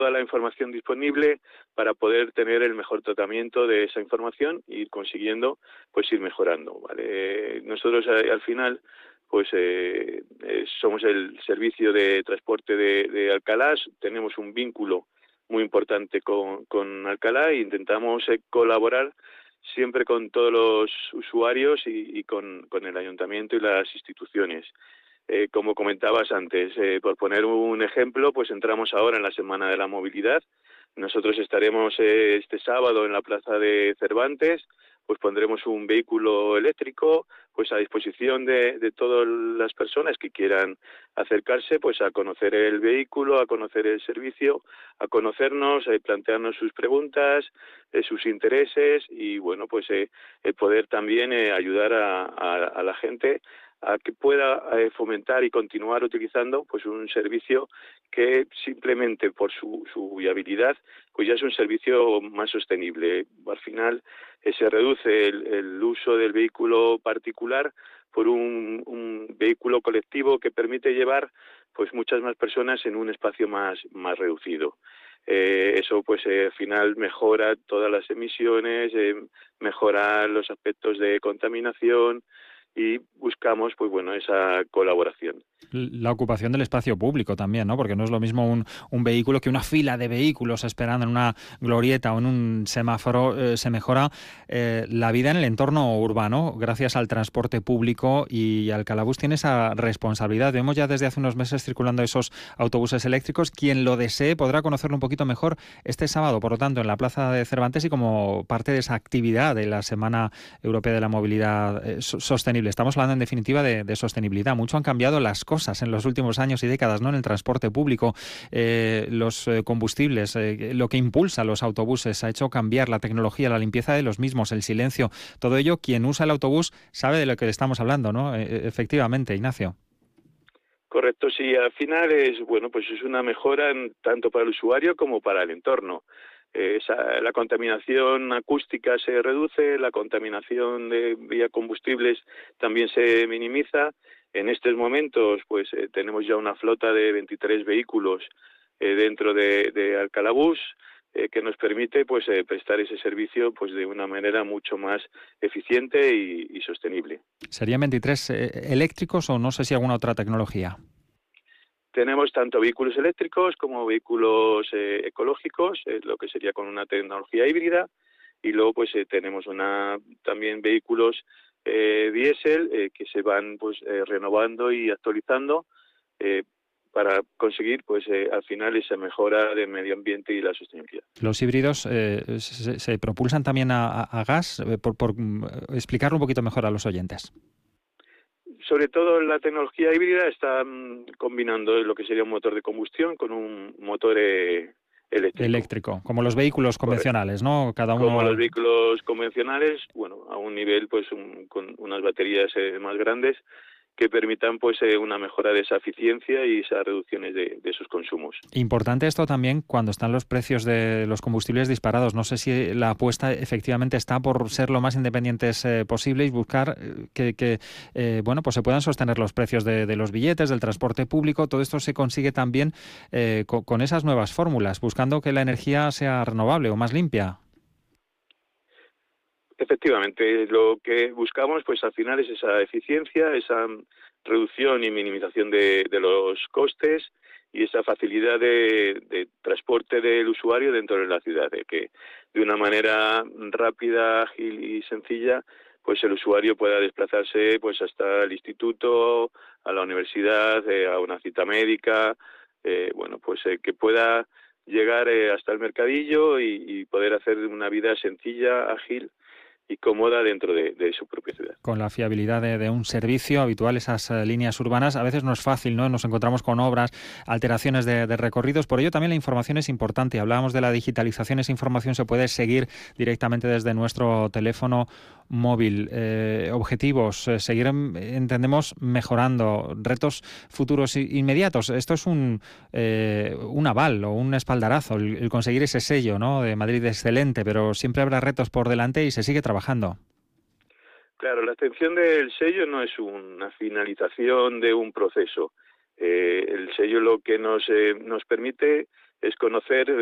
toda la información disponible para poder tener el mejor tratamiento de esa información y ir consiguiendo, pues ir mejorando, ¿vale? Nosotros al final, pues somos el servicio de transporte de Alcalá, tenemos un vínculo muy importante con Alcalá e intentamos colaborar siempre con todos los usuarios y con el ayuntamiento y las instituciones. Como comentabas antes, por poner un ejemplo, pues entramos ahora en la Semana de la Movilidad. Nosotros estaremos este sábado en la Plaza de Cervantes, pues pondremos un vehículo eléctrico pues a disposición de todas las personas que quieran acercarse pues a conocer el vehículo, a conocer el servicio, a conocernos, plantearnos sus preguntas, sus intereses y bueno pues poder también ayudar a la gente a que pueda fomentar y continuar utilizando pues un servicio que simplemente por su viabilidad pues ya es un servicio más sostenible. Al final se reduce el uso del vehículo particular por un vehículo colectivo que permite llevar pues muchas más personas en un espacio más reducido. Eso pues al final mejora todas las emisiones, mejora los aspectos de contaminación y buscamos pues bueno esa colaboración. La ocupación del espacio público también, ¿no? Porque no es lo mismo un vehículo que una fila de vehículos esperando en una glorieta o en un semáforo. Se mejora la vida en el entorno urbano gracias al transporte público y Alcalabús tiene esa responsabilidad. Vemos ya desde hace unos meses circulando esos autobuses eléctricos. Quien lo desee podrá conocerlo un poquito mejor este sábado, por lo tanto, en la Plaza de Cervantes y como parte de esa actividad de la Semana Europea de la Movilidad Sostenible. Estamos hablando en definitiva de sostenibilidad. Mucho han cambiado las cosas en los últimos años y décadas, ¿no? En el transporte público, los combustibles, lo que impulsa los autobuses ha hecho cambiar la tecnología, la limpieza de los mismos, el silencio, todo ello. Quien usa el autobús sabe de lo que estamos hablando, ¿no? Efectivamente, Ignacio. Correcto, sí, al final es bueno, pues es una mejora tanto para el usuario como para el entorno. La contaminación acústica se reduce, la contaminación de vía combustibles también se minimiza. En estos momentos, pues tenemos ya una flota de 23 vehículos dentro de Alcalabús que nos permite pues prestar ese servicio pues de una manera mucho más eficiente y sostenible. ¿Serían 23 eléctricos o no sé si alguna otra tecnología? Tenemos tanto vehículos eléctricos como vehículos ecológicos, lo que sería con una tecnología híbrida, y luego pues tenemos también vehículos diésel que se van pues renovando y actualizando eh, para conseguir pues al final esa mejora del medio ambiente y la sostenibilidad. Los híbridos se propulsan también a gas, por explicarlo un poquito mejor a los oyentes. Sobre todo la tecnología híbrida está combinando lo que sería un motor de combustión con un motor eléctrico. Eléctrico, como los vehículos Correcto. convencionales, ¿no? Cada Como los uno. vehículos convencionales, bueno, a un nivel pues con unas baterías más grandes que permitan pues una mejora de esa eficiencia y esas reducciones de sus consumos. Importante esto también cuando están los precios de los combustibles disparados. No sé si la apuesta efectivamente está por ser lo más independientes posible y buscar bueno, pues se puedan sostener los precios de los billetes, del transporte público. Todo esto se consigue también con esas nuevas fórmulas, buscando que la energía sea renovable o más limpia. Efectivamente, lo que buscamos pues al final es esa eficiencia, esa reducción y minimización de los costes y esa facilidad de transporte del usuario dentro de la ciudad, de que de una manera rápida, ágil y sencilla pues el usuario pueda desplazarse pues hasta el instituto, a la universidad, a una cita médica, bueno pues que pueda llegar hasta el mercadillo y poder hacer una vida sencilla, ágil y cómoda dentro de su propia ciudad. Con la fiabilidad de un servicio habitual, esas líneas urbanas, a veces no es fácil, ¿no? Nos encontramos con obras, alteraciones de recorridos, por ello también la información es importante. Hablábamos de la digitalización, esa información se puede seguir directamente desde nuestro teléfono móvil. Objetivos, seguir, entendemos, mejorando, retos futuros inmediatos. Esto es un aval o un espaldarazo, el conseguir ese sello, ¿no? De Madrid excelente, pero siempre habrá retos por delante y se sigue trabajando. Claro, la obtención del sello no es una finalización de un proceso. El sello lo que nos permite es conocer